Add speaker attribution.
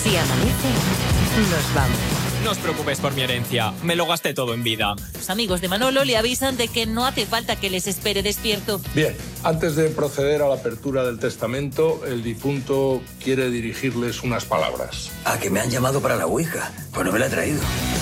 Speaker 1: Si amanece, nos vamos.
Speaker 2: No os preocupéis por mi herencia, me lo gasté todo en vida.
Speaker 3: Los amigos de Manolo le avisan de que no hace falta que les espere despierto.
Speaker 4: Bien, antes de proceder a la apertura del testamento, el difunto quiere dirigirles unas palabras.
Speaker 5: ¿A que me han llamado para la Ouija? Pues no me la he traído.